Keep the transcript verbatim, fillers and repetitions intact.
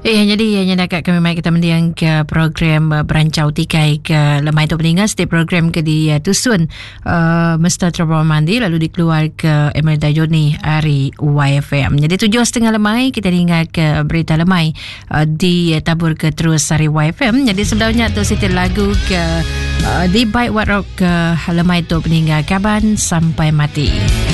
Eh, jadi yang dekat kami mai kita mendiang ke program uh, berancau tikai ke lemai tu peningat setiap program ke di uh, Tusun uh, Mister Trevor Mandi lalu dikeluar ke Emerita Joni hari Y F M. Jadi tujuh setengah lemai kita ingat ke berita lemai uh, di uh, tabur ke terus hari Y F M. Jadi sebenarnya tu sitir lagu ke uh, di Baik Wat Rock ke lemai tu peningat kaban sampai mati.